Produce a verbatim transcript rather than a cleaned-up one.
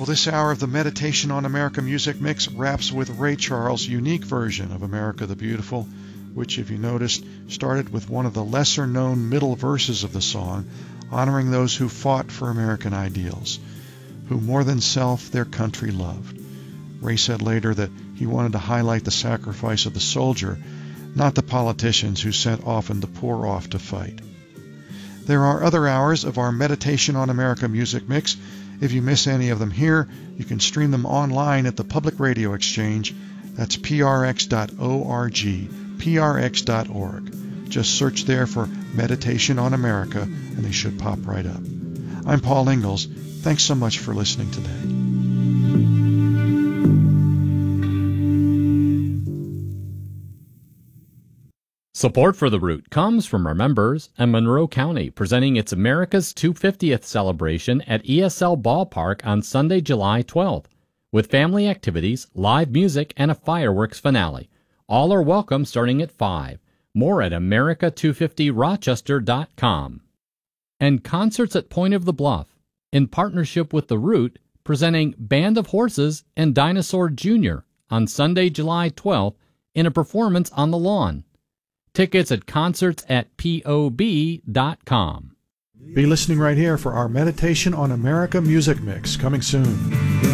Well, this hour of the Meditation on America Music Mix wraps with Ray Charles' unique version of America the Beautiful, which, if you noticed, started with one of the lesser-known middle verses of the song, honoring those who fought for American ideals, who more than self their country loved. Ray said later that he wanted to highlight the sacrifice of the soldier, not the politicians who sent often the poor off to fight. There are other hours of our Meditation on America Music Mix. If you miss any of them here, you can stream them online at the Public Radio Exchange. That's p r x dot org, p r x dot org. Just search there for Meditation on America, and they should pop right up. I'm Paul Ingalls. Thanks so much for listening today. Support for The Root comes from our members and Monroe County, presenting its America's two hundred fiftieth celebration at E S L Ballpark on Sunday, July twelfth, with family activities, live music, and a fireworks finale. All are welcome starting at five. More at America two fifty rochester dot com. And concerts at Point of the Bluff, in partnership with The Root, presenting Band of Horses and Dinosaur Junior on Sunday, July twelfth, in a performance on the lawn. Tickets at concerts at P O B dot com. Be listening right here for our Meditation on America Music Mix, coming soon.